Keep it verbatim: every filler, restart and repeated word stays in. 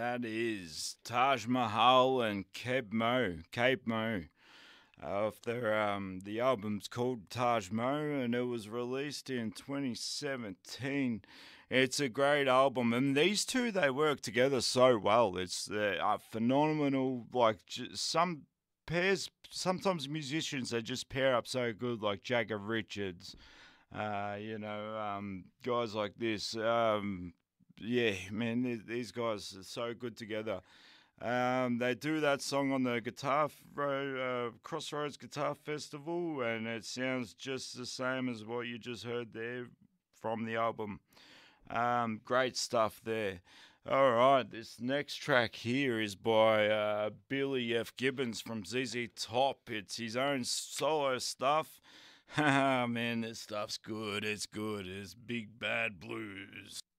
That is Taj Mahal and Cape Mo. Cape Mo. Uh, their, um, the album's called Taj Mo and it was released in twenty seventeen. It's a great album, and these two they work together so well. It's uh, uh, phenomenal. Like j- some pairs, sometimes musicians they just pair up so good, like Jagger Richards. Uh, you know, um, guys like this. Um, yeah, man, th- these guys are so good together. Um, they do that song on the Guitar F- Ro- uh, Crossroads Guitar Festival, and it sounds just the same as what you just heard there from the album. Um, great stuff there. All right, this next track here is by uh, Billy F. Gibbons from Z Z Top. It's his own solo stuff. Man, this stuff's good. It's good. It's big bad blues.